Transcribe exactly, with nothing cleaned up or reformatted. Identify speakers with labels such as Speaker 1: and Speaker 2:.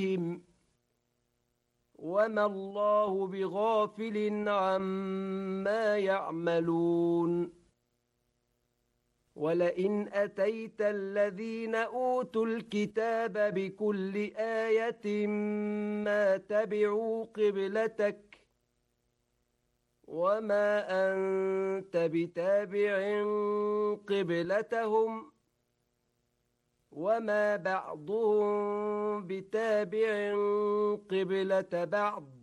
Speaker 1: وما الله بغافل عما يعملون ولئن أتيت الذين أوتوا الكتاب بكل آية ما تبعوا قبلتك وما أنت بتابع قبلتهم وما بعضهم بتابع قبلة بعض